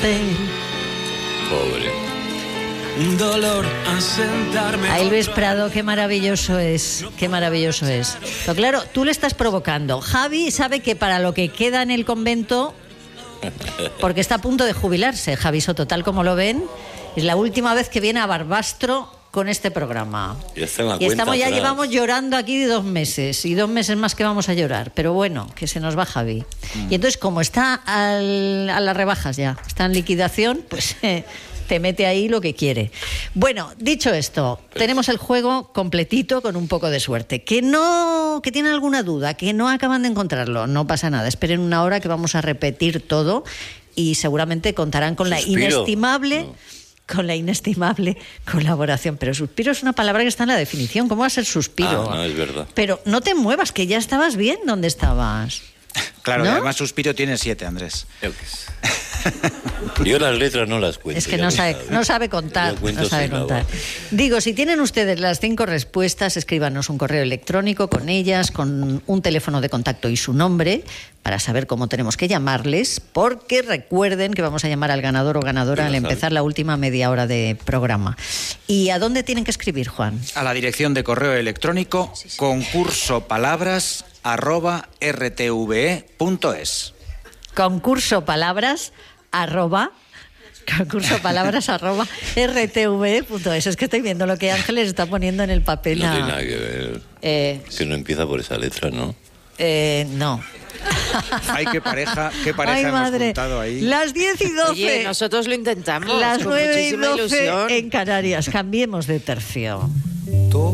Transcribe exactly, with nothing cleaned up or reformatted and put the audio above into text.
Pobre. Un dolor a sentarme. Ay, Luis Prado, qué maravilloso es, qué maravilloso es. Pero claro, tú le estás provocando. Javi sabe que para lo que queda en el convento, porque está a punto de jubilarse, Javi Soto, tal como lo ven, es la última vez que viene a Barbastro con este programa. Ya está en la y estamos ya atrás. llevamos llorando aquí dos meses y dos meses más que vamos a llorar, pero bueno, que se nos va Javi. Mm. Y entonces, como está al, a las rebajas ya, está en liquidación, pues eh, te mete ahí lo que quiere. Bueno, dicho esto, pues tenemos el juego completito con un poco de suerte. Que no, que tienen alguna duda, que no acaban de encontrarlo, no pasa nada. Esperen una hora que vamos a repetir todo y seguramente contarán con Suspiro. la inestimable... No. con la inestimable colaboración. Pero suspiro es una palabra que está en la definición. ¿Cómo va a ser suspiro? Ah, no, es verdad. Pero no te muevas, que ya estabas bien donde estabas. Claro, ¿no? y además suspiro tiene siete, Andrés. Yo, qué sé. Yo las letras no las cuento. Es que ya no lo sabe, sabes. no sabe contar. Yo cuento No sabe sin contar. agua. Digo, si tienen ustedes las cinco respuestas, escríbanos un correo electrónico con ellas, con un teléfono de contacto y su nombre, para saber cómo tenemos que llamarles, porque recuerden que vamos a llamar al ganador o ganadora al empezar la última media hora de programa. ¿Y a dónde tienen que escribir, Juan? A la dirección de correo electrónico sí, sí. concurso palabras arroba r t v e punto es. Concurso palabras arroba concurso palabras arroba r t v e punto es. Es que estoy viendo lo que Ángeles está poniendo en el papel. No a... tiene nada que ver. Eh... Que no empieza por esa letra, ¿no? Eh, no. Ay, qué pareja, qué pareja Ay, hemos madre. juntado ahí. Las diez y doce. Oye, nosotros lo intentamos. Las con nueve y muchísima doce ilusión. en Canarias. Cambiemos de tercio.